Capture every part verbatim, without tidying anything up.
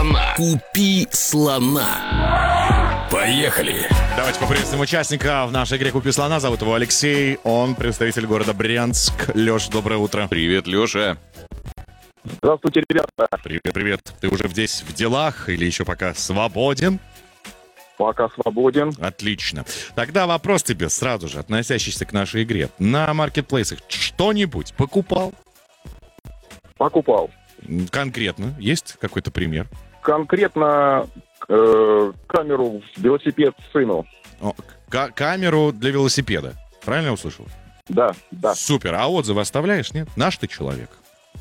слона. Купи слона. Поехали. Давайте поприветствуем участника в нашей игре «Купи слона». Зовут его Алексей. Он представитель города Брянск. Леш, доброе утро. Привет, Леша. Здравствуйте, ребята. Привет, привет. Ты уже здесь в делах или еще пока свободен? Пока свободен. Отлично. Тогда вопрос тебе сразу же, относящийся к нашей игре. На маркетплейсах что-нибудь покупал? Покупал. Конкретно? Есть какой-то пример? Конкретно э, камеру в велосипед сыну. О, к- камеру для велосипеда. Правильно я услышал? Да, да. Супер. А отзывы оставляешь, нет? Наш ты человек.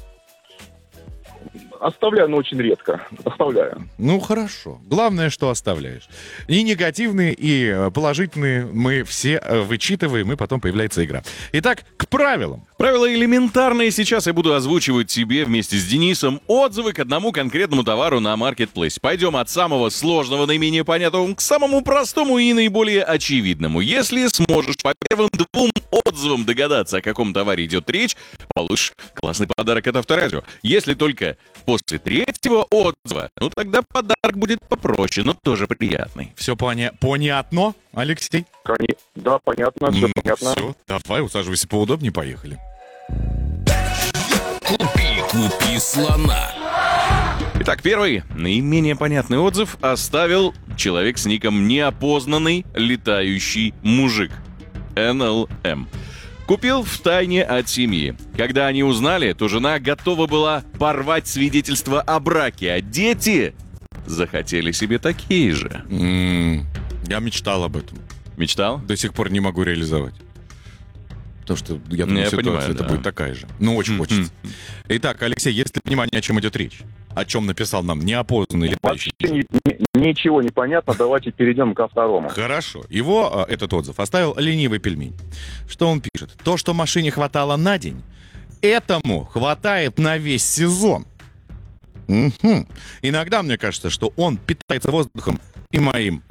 Оставляю, но очень редко. Оставляю. Ну, хорошо. Главное, что оставляешь. И негативные, и положительные мы все вычитываем, и потом появляется игра. Итак, к правилам. Правила элементарные. Сейчас я буду озвучивать тебе вместе с Денисом отзывы к одному конкретному товару на Marketplace. Пойдем от самого сложного, наименее понятного, к самому простому и наиболее очевидному. Если сможешь по первым двум отзывам догадаться, о каком товаре идет речь, получишь классный подарок от Авторадио. Если только после третьего отзыва, ну тогда подарок будет попроще, но тоже приятный. Все поня- понятно, Алексей? Кони- Да, понятно, все Ну, понятно. все, давай, усаживайся поудобнее, поехали. Купи, купи слона. Итак, первый, наименее понятный отзыв оставил человек с ником «Неопознанный летающий мужик». эн эл эм. Купил втайне от семьи. Когда они узнали, то жена готова была порвать свидетельство о браке, а дети захотели себе такие же. М-м, я мечтал об этом. Мечтал? До сих пор не могу реализовать. Потому что, я думаю, Я ситуация понимаю, это да. будет такая же. Ну, очень хочется. Итак, Алексей, есть ли понимание, о чем идет речь? О чем написал нам неопознанный летающий Вообще мужик? ни- ни- ничего не понятно. Давайте перейдем ко второму. Хорошо. Его, э, этот отзыв, оставил ленивый пельмень. Что он пишет? То, что машине хватало на день, этому хватает на весь сезон. Мгм. Иногда мне кажется, что он питается воздухом и моим